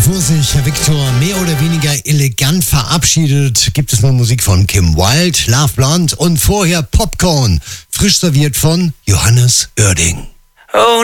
Bevor sich Herr Victor mehr oder weniger elegant verabschiedet, gibt es noch Musik von Kim Wilde, Love Blonde und vorher Popcorn, frisch serviert von Johannes Oerding. Oh